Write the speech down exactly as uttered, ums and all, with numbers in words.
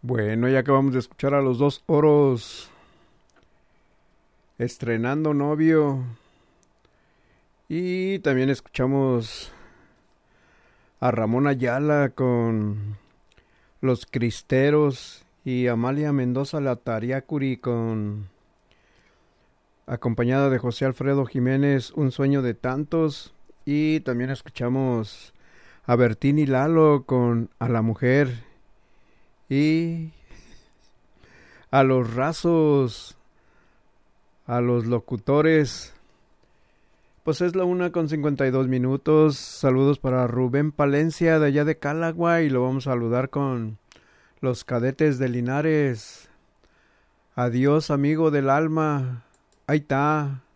Bueno, ya acabamos de escuchar a los dos oros estrenando novio. Y también escuchamos a Ramón Ayala con Los Cristeros y Amalia Mendoza la Tariacuri con acompañada de José Alfredo Jiménez, Un sueño de tantos. Y también escuchamos a Bertín y Lalo con A la mujer. Y a los Rasos, a los locutores. Pues es la una con cincuenta y dos minutos. Saludos para Rubén Palencia de allá de Calagua. Y lo vamos a saludar con los Cadetes de Linares. Adiós, amigo del alma. Ahí está.